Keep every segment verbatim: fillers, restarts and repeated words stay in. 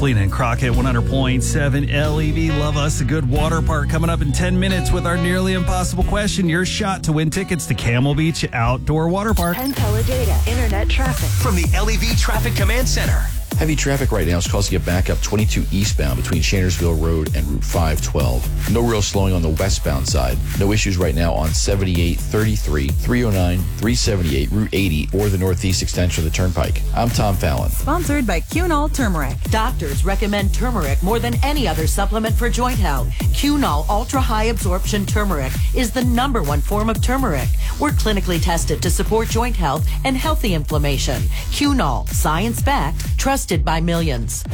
Selena and Crockett, one hundred point seven L E V. Love us a good water park coming up in ten minutes with our nearly impossible question. Your shot to win tickets to Camel Beach Outdoor Water Park. And Data, internet traffic. From the L E V Traffic Command Center. Heavy traffic right now is causing a backup twenty-two eastbound between Shannersville Road and Route five twelve. No real slowing on the westbound side. No issues right now on seventy-eight thirty-three, three oh nine, three seventy-eight, Route eighty, or the northeast extension of the Turnpike. I'm Tom Fallon. Sponsored by Cunol Turmeric. Doctors recommend turmeric more than any other supplement for joint health. Cunol Ultra High Absorption Turmeric is the number one form of turmeric. We're clinically tested to support joint health and healthy inflammation. Cunol, science-backed, trusted by millions.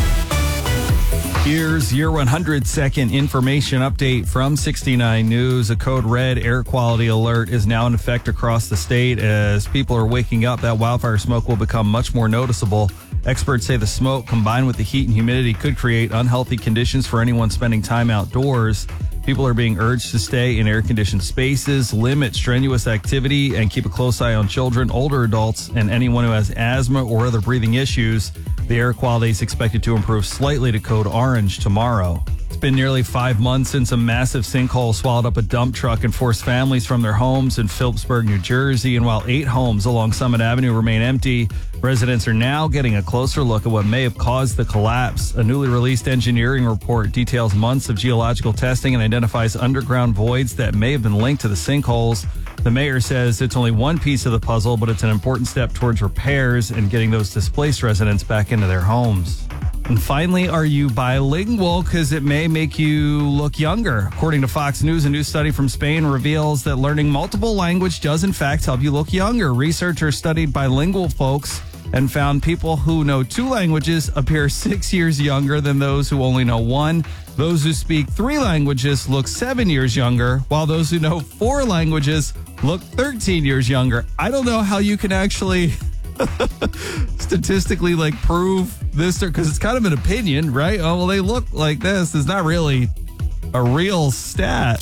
Here's your one hundred second information update from sixty-nine News. A code red air quality alert is now in effect across the state. As people are waking up, that wildfire smoke will become much more noticeable. Experts say the smoke, combined with the heat and humidity, could create unhealthy conditions for anyone spending time outdoors. People are being urged to stay in air-conditioned spaces, limit strenuous activity, and keep a close eye on children, older adults, and anyone who has asthma or other breathing issues. The air quality is expected to improve slightly to code orange tomorrow. It's been nearly five months since a massive sinkhole swallowed up a dump truck and forced families from their homes in Phillipsburg, New Jersey. And while eight homes along Summit Avenue remain empty, residents are now getting a closer look at what may have caused the collapse. A newly released engineering report details months of geological testing and identifies underground voids that may have been linked to the sinkholes. The mayor says it's only one piece of the puzzle, but it's an important step towards repairs and getting those displaced residents back into their homes. And finally, are you bilingual? Because it may make you look younger. According to Fox News, a new study from Spain reveals that learning multiple language does in fact help you look younger. Researchers studied bilingual folks and found people who know two languages appear six years younger than those who only know one. Those who speak three languages look seven years younger, while those who know four languages look thirteen years younger. I don't know how you can actually statistically like prove this, because it's kind of an opinion, right? Oh, well, they look like this. It's not really a real stat.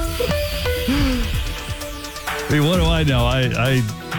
I mean, what do I know? I I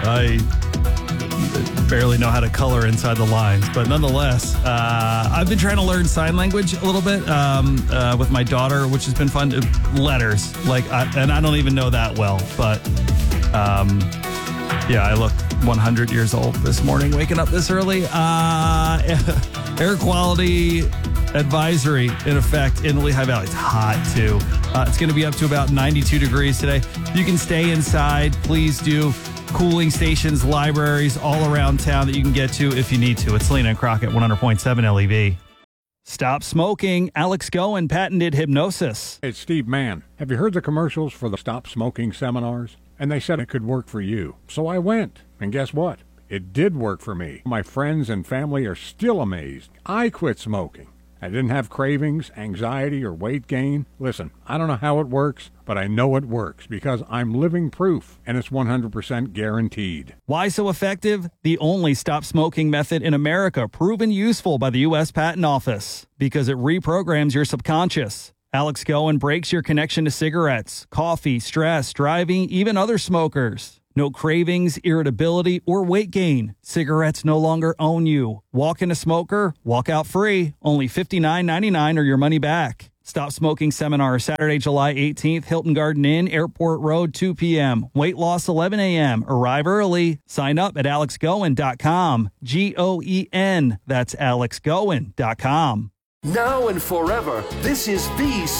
I barely know how to color inside the lines, but nonetheless, uh, I've been trying to learn sign language a little bit um, uh, with my daughter, which has been fun. Letters, like, I, and I don't even know that well, but um, yeah, I look one hundred years old this morning, waking up this early. Uh, air quality advisory in effect in the Lehigh Valley. It's hot too. Uh, it's going to be up to about ninety-two degrees today. You can stay inside. Please do. Cooling stations, libraries all around town that you can get to if you need to. It's Selena and Crockett, one hundred point seven L E V. Stop smoking. Alex Goen patented hypnosis. It's Steve Mann. Have you heard the commercials for the Stop Smoking seminars? And they said it could work for you. So I went. And guess what? It did work for me. My friends and family are still amazed. I quit smoking. I didn't have cravings, anxiety, or weight gain. Listen, I don't know how it works, but I know it works because I'm living proof, and it's one hundred percent guaranteed. Why so effective? The only stop smoking method in America proven useful by the U S Patent Office because it reprograms your subconscious. Alex Goen breaks your connection to cigarettes, coffee, stress, driving, even other smokers. No cravings, irritability, or weight gain. Cigarettes no longer own you. Walk in a smoker, walk out free. Only fifty-nine ninety-nine or your money back. Stop Smoking Seminar, Saturday, July eighteenth, Hilton Garden Inn, Airport Road, two p.m. Weight loss, eleven a.m. Arrive early. Sign up at alex goen dot com. G O E N. That's alex goen dot com. Now and forever, this is the